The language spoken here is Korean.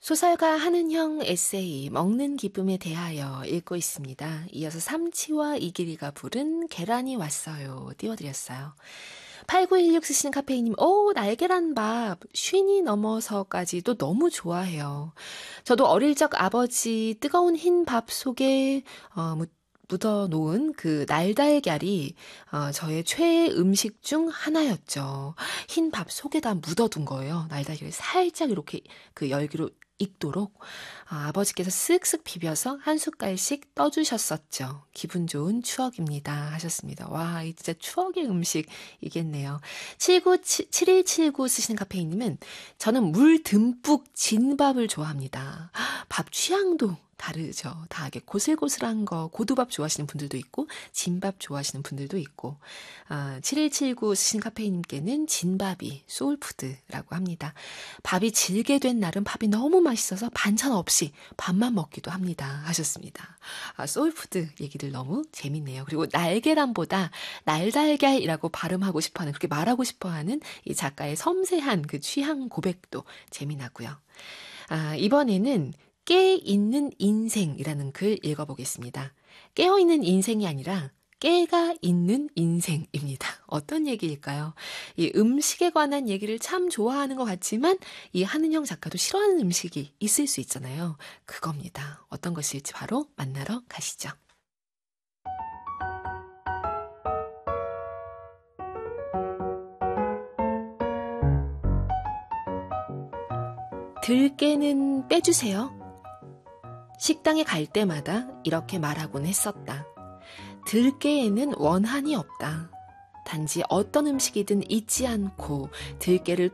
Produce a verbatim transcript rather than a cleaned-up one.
소설가 한은형 에세이 먹는 기쁨에 대하여 읽고 있습니다. 이어서 삼치와 이기리가 부른 계란이 왔어요. 띄워드렸어요. 팔구일육 쓰시는 카페이님, 오, 날계란밥. 쉰이 넘어서까지도 너무 좋아해요. 저도 어릴 적 아버지 뜨거운 흰 밥 속에 어, 묻- 묻어놓은 그 날달걀이 어, 저의 최애 음식 중 하나였죠. 흰 밥 속에다 묻어둔 거예요. 날달걀이 살짝 이렇게 그 열기로 익도록 아, 아버지께서 쓱쓱 비벼서 한 숟갈씩 떠주셨었죠. 기분 좋은 추억입니다. 하셨습니다. 와, 이 진짜 추억의 음식이겠네요. 칠일칠구 쓰시는 카페이님은 저는 물 듬뿍 진밥을 좋아합니다. 밥 취향도 다르죠. 다 이게 고슬고슬한 거, 고두밥 좋아하시는 분들도 있고, 진밥 좋아하시는 분들도 있고, 아, 칠일칠구 쓰신 카페이님께는 진밥이 소울푸드라고 합니다. 밥이 질게 된 날은 밥이 너무 맛있어서 반찬 없이 밥만 먹기도 합니다. 하셨습니다. 아, 소울푸드 얘기들 너무 재밌네요. 그리고 날계란보다 날달걀이라고 발음하고 싶어하는, 그렇게 말하고 싶어하는 이 작가의 섬세한 그 취향 고백도 재미나고요. 아, 이번에는 깨있는 인생이라는 글 읽어보겠습니다. 깨어있는 인생이 아니라 깨가 있는 인생입니다. 어떤 얘기일까요? 이 음식에 관한 얘기를 참 좋아하는 것 같지만 이 한은형 작가도 싫어하는 음식이 있을 수 있잖아요. 그겁니다. 어떤 것일지 바로 만나러 가시죠. 들깨는 빼주세요. 식당에 갈 때마다 이렇게 말하곤 했었다. 들깨에는 원한이 없다. 단지 어떤 음식이든 잊지 않고 들깨를